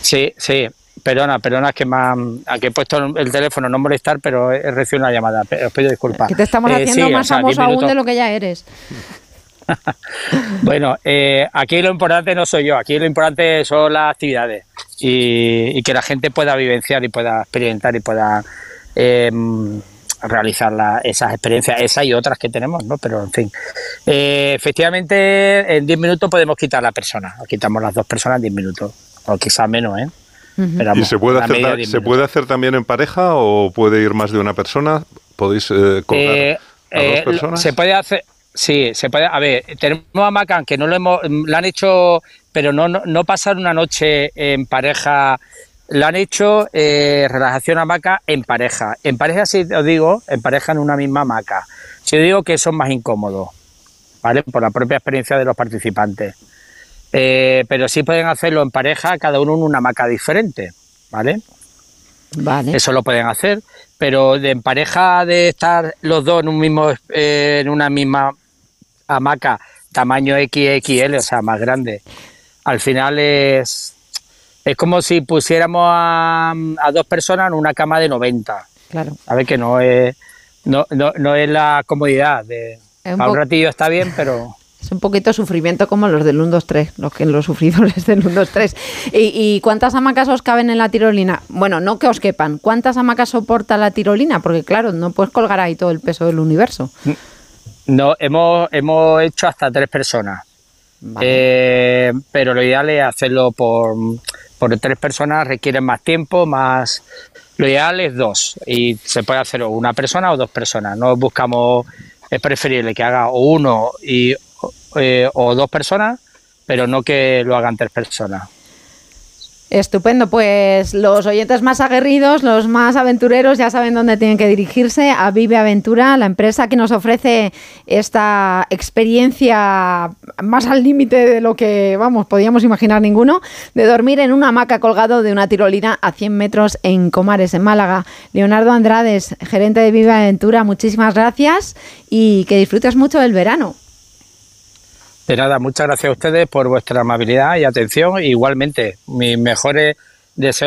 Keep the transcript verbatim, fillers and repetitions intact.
Sí, sí. Perdona, perdona, es que me han, aquí he puesto el teléfono, no molestar, pero he recibido una llamada. Os pido disculpas. Que te estamos Eh, haciendo sí, más o sea, famoso diez aún minutos. de lo que ya eres. Bueno, eh, aquí lo importante no soy yo, aquí lo importante son las actividades y, y que la gente pueda vivenciar y pueda experimentar y pueda eh, realizar la, esas experiencias, esas y otras que tenemos, ¿no? Pero en fin, eh, efectivamente en diez minutos podemos quitar a la persona, quitamos las dos personas en diez minutos, o quizás menos, ¿eh? Uh-huh. Pero vamos, ¿Y se puede, la hacer, media se minutos. puede hacer también en pareja o puede ir más de una persona? ¿Podéis eh, colgar Eh, a dos eh, personas? Se puede hacer, sí, se puede. A ver, tenemos hamacas que no lo hemos, la han hecho, pero no, no, no pasar una noche en pareja. La han hecho eh, relajación hamaca en pareja. En pareja, si os digo, en pareja en una misma hamaca. Si os digo que son más incómodos, ¿vale? Por la propia experiencia de los participantes. Eh, pero sí pueden hacerlo en pareja, cada uno en una hamaca diferente, ¿vale? Vale. Eso lo pueden hacer, pero de en pareja de estar los dos en un mismo eh, en una misma hamaca tamaño equis equis ele, o sea, más grande, al final es es como si pusiéramos a, a dos personas en una cama de noventa. Claro. ¿Sabes? Que no es no, no, no es la comodidad de un a un po- ratillo está bien, pero Es un poquito sufrimiento como los del uno, dos, tres, los que los sufridores del uno, dos, tres. ¿Y, ¿Y cuántas hamacas os caben en la tirolina? Bueno, no que os quepan. ¿Cuántas hamacas soporta la tirolina? Porque claro, no puedes colgar ahí todo el peso del universo. no hemos hemos hecho hasta tres personas. Vale. Eh, pero lo ideal es hacerlo por, por tres personas, requieren más tiempo, más. Lo ideal es dos y se puede hacer o una persona o dos personas. No buscamos, es preferible que haga o uno y eh, o dos personas, pero no que lo hagan tres personas. Estupendo, pues los oyentes más aguerridos, los más aventureros ya saben dónde tienen que dirigirse, a Vive Aventura, la empresa que nos ofrece esta experiencia más al límite de lo que, vamos, podíamos imaginar ninguno, de dormir en una hamaca colgado de una tirolina a cien metros en Comares, en Málaga. Leonardo Andrades, gerente de Vive Aventura, muchísimas gracias y que disfrutes mucho del verano. De nada, muchas gracias a ustedes por vuestra amabilidad y atención. Igualmente, mis mejores deseos